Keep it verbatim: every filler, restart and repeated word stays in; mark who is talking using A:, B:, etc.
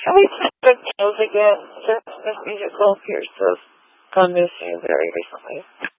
A: Can we play the Tales again? This musical appears to have gone missing very recently.